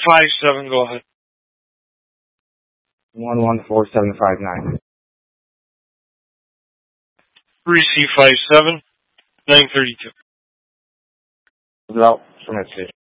57, go ahead. 114759. Receive 57, 932. Without permit station.